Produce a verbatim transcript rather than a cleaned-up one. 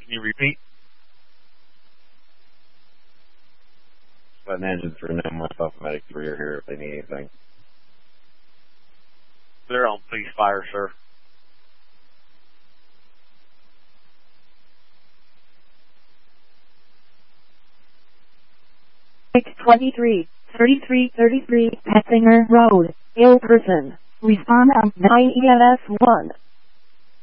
Can you repeat? But engine three now, myself, medic three are here if they need anything. They're on cease fire, sir. six twenty-three, thirty-three thirty-three, Pettinger Road, ill person. Respond on nine E M S one.